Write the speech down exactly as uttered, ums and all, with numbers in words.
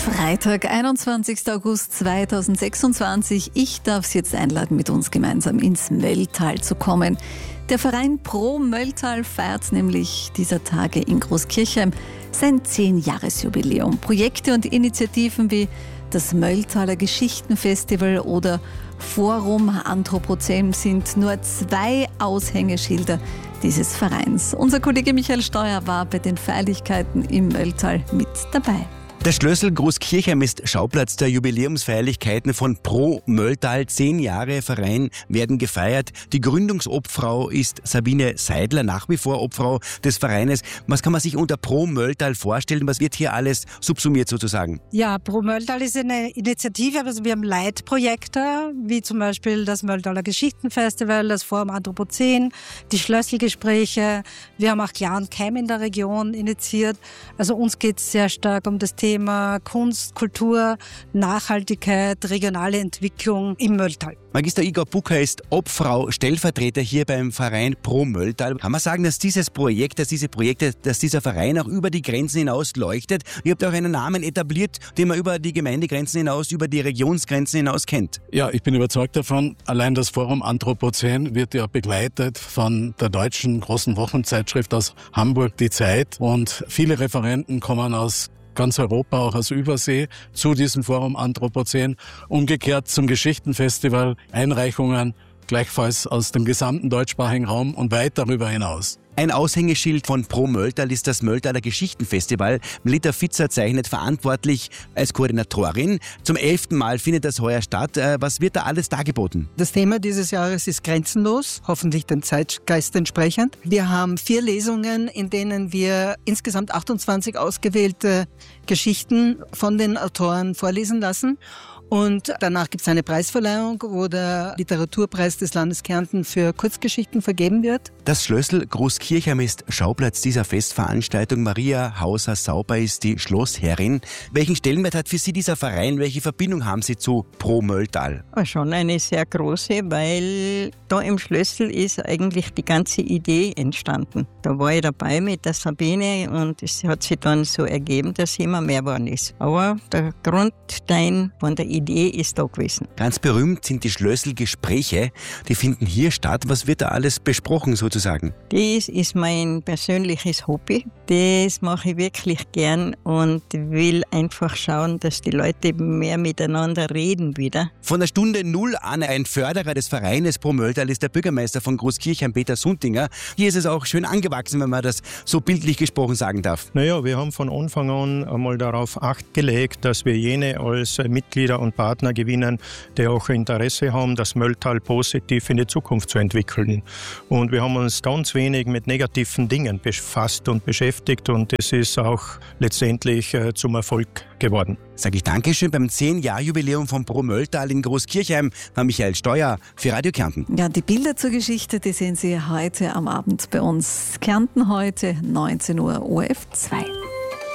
Freitag, einundzwanzigster August zweitausendsechsundzwanzig. Ich darf Sie jetzt einladen, mit uns gemeinsam ins Mölltal zu kommen. Der Verein Pro Mölltal feiert nämlich dieser Tage in Großkirchheim sein Zehn-Jahres-Jubiläum. Projekte und Initiativen wie das Mölltaler Geschichtenfestival oder Forum Anthropozän sind nur zwei Aushängeschilder dieses Vereins. Unser Kollege Michael Steuer war bei den Feierlichkeiten im Mölltal mit dabei. Der Schlössl Großkirchheim ist Schauplatz der Jubiläumsfeierlichkeiten von Pro Mölltal. Zehn Jahre Verein werden gefeiert. Die Gründungsobfrau ist Sabine Seidler, nach wie vor Obfrau des Vereines. Was kann man sich unter Pro Mölltal vorstellen? Was wird hier alles subsumiert sozusagen? Ja, Pro Mölltal ist eine Initiative, also wir haben Leitprojekte, wie zum Beispiel das Mölltaler Geschichtenfestival, das Forum Anthropozän, die Schlösselgespräche. Wir haben auch Klar und Keim in der Region initiiert. Also uns geht es sehr stark um das Thema Thema Kunst, Kultur, Nachhaltigkeit, regionale Entwicklung im Mölltal. Magister Igor Bucker ist Obfrau, Stellvertreter hier beim Verein Pro Mölltal. Kann man sagen, dass dieses Projekt, dass diese Projekte, dass dieser Verein auch über die Grenzen hinaus leuchtet? Ihr habt auch einen Namen etabliert, den man über die Gemeindegrenzen hinaus, über die Regionsgrenzen hinaus kennt. Ja, ich bin überzeugt davon. Allein das Forum Anthropozän wird ja begleitet von der deutschen großen Wochenzeitschrift aus Hamburg, Die Zeit. Und viele Referenten kommen aus ganz Europa, auch aus Übersee, zu diesem Forum Anthropozän. Umgekehrt zum Geschichtenfestival, Einreichungen gleichfalls aus dem gesamten deutschsprachigen Raum und weit darüber hinaus. Ein Aushängeschild von Pro Mölltal ist das Mölltaler Geschichtenfestival. Melita Fitzer zeichnet verantwortlich als Koordinatorin. Zum elften Mal findet das heuer statt. Was wird da alles dargeboten? Das Thema dieses Jahres ist grenzenlos, hoffentlich dem Zeitgeist entsprechend. Wir haben vier Lesungen, in denen wir insgesamt achtundzwanzig ausgewählte Geschichten von den Autoren vorlesen lassen. Und danach gibt es eine Preisverleihung, wo der Literaturpreis des Landes Kärnten für Kurzgeschichten vergeben wird. Das Schlössl Großkirchheim ist Schauplatz dieser Festveranstaltung. Maria Hauser-Sauber ist die Schlossherrin. Welchen Stellenwert hat für Sie dieser Verein? Welche Verbindung haben Sie zu Pro Mölltal? Schon eine sehr große, weil da im Schlössl ist eigentlich die ganze Idee entstanden. Da war ich dabei mit der Sabine und es hat sich dann so ergeben, dass immer mehr geworden ist. Aber der Grundstein von der Idee Idee ist da gewesen. Ganz berühmt sind die Schlösselgespräche. Die finden hier statt. Was wird da alles besprochen sozusagen? Das ist mein persönliches Hobby. Das mache ich wirklich gern und will einfach schauen, dass die Leute mehr miteinander reden wieder. Von der Stunde Null an ein Förderer des Vereines Pro Mölltal ist der Bürgermeister von Großkirchheim, Peter Suntinger. Hier ist es auch schön angewachsen, wenn man das so bildlich gesprochen sagen darf. Naja, wir haben von Anfang an einmal darauf Acht gelegt, dass wir jene als Mitglieder und Partner gewinnen, die auch Interesse haben, das Mölltal positiv in die Zukunft zu entwickeln. Und wir haben uns ganz wenig mit negativen Dingen befasst und beschäftigt und es ist auch letztendlich äh, zum Erfolg geworden. Sage ich Dankeschön beim zehn-Jahr-Jubiläum von Pro Mölltal in Großkirchheim. War Michael Steuer für Radio Kärnten. Ja, die Bilder zur Geschichte, die sehen Sie heute am Abend bei uns. Kärnten heute, neunzehn Uhr, O R F zwei.